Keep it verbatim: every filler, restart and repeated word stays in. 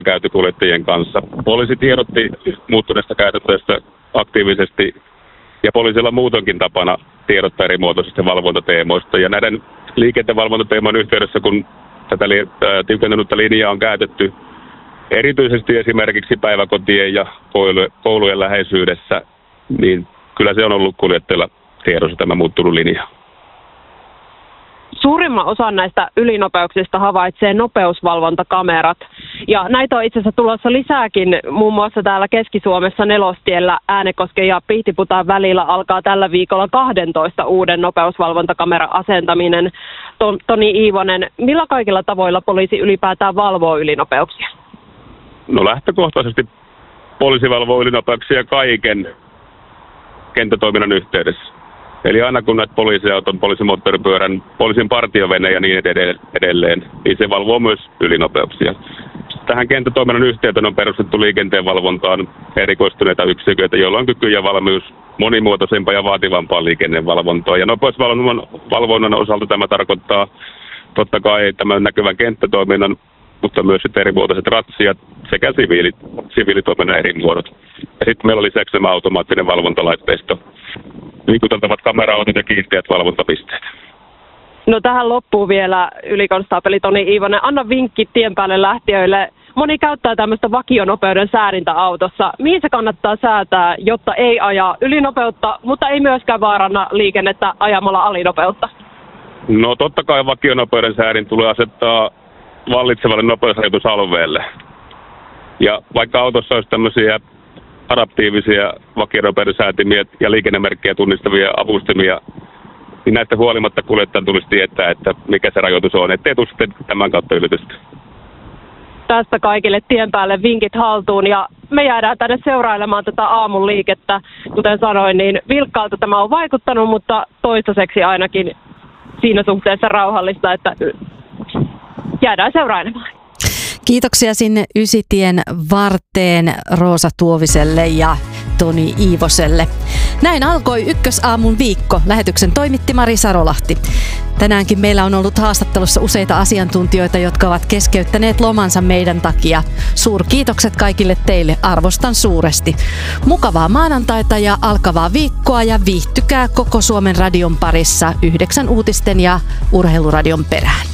käyty kuljettajien kanssa. Poliisi tiedotti muuttuneesta käytänteestä aktiivisesti ja poliisilla muutonkin tapana tiedottaa eri muotoisista valvontateemoista. Ja näiden liikenteen valvontateemojen yhteydessä, kun tätä li- äh, tiukentunutta linjaa on käytetty erityisesti esimerkiksi päiväkotien ja koulujen läheisyydessä, niin kyllä se on ollut kuljettajilla tiedossa tämä muuttunut linja. Suurimman osan näistä ylinopeuksista havaitsee nopeusvalvontakamerat. Ja näitä on itse asiassa tulossa lisääkin. Muun muassa täällä Keski-Suomessa Nelostiellä Äänekosken ja Pihtiputaan välillä alkaa tällä viikolla kahdentoista uuden nopeusvalvontakameran asentaminen. Toni Iivonen, millä kaikilla tavoilla poliisi ylipäätään valvoo ylinopeuksia? No lähtökohtaisesti poliisi valvoo ylinopeuksia kaiken kenttätoiminnan yhteydessä. Eli aina kun näet poliisiauton, poliisimoottoripyörän, poliisin partioveneen ja niin edelleen, niin se valvoo myös ylinopeuksia. Tähän kenttätoiminnan yhteyteen on perustettu liikenteen valvontaan erikoistuneita yksiköitä, joilla on kyky ja valmius monimuotoisempaa ja vaativampaa liikennevalvontaa. Ja nopeusvalvonnan osalta tämä tarkoittaa totta kai tämän näkyvän kenttätoiminnan, mutta myös sitten erimuotoiset ratsiat sekä siviilit, siviilitoiminnan eri muodot. Ja sitten meillä on lisäksi tämä automaattinen valvontalaitteisto, liikuteltavat kameraautot ja kiinteät valvontapisteet. No tähän loppuu vielä ylikonstaapeli Toni Iivonen. Anna vinkki tien päälle lähtiöille. Moni käyttää tämmöistä vakionopeuden säädintäautossa. Mihin se kannattaa säätää, jotta ei aja ylinopeutta, mutta ei myöskään vaaranna liikennettä ajamalla alinopeutta? No totta kai vakionopeuden säädin tulee asettaa vallitsevalle nopeusrajoitusalueelle. Ja vaikka autossa olisi tämmöisiä adaptiivisia vakionopeuden säätimiä ja liikennemerkkejä tunnistavia avustimia, niin näistä huolimatta kuljettajan tulisi tietää, että mikä se rajoitus on, ettei tule sitten tämän kautta ylitystä. Tästä kaikille tien päälle vinkit haltuun ja me jäädään tänne seurailemaan tätä aamun liikettä. Kuten sanoin, niin vilkkaalta tämä on vaikuttanut, mutta toistaiseksi ainakin siinä suhteessa rauhallista, että jäädään seurailemaan. Kiitoksia sinne Ysitien varteen Roosa Tuoviselle ja Toni Iivoselle. Näin alkoi Ykkösaamun viikko. Lähetyksen toimitti Mari Sarolahti. Tänäänkin meillä on ollut haastattelussa useita asiantuntijoita, jotka ovat keskeyttäneet lomansa meidän takia. Suurkiitokset kaikille teille, arvostan suuresti. Mukavaa maanantaita ja alkavaa viikkoa ja viihtykää koko Suomen radion parissa yhdeksän uutisten ja urheiluradion perään.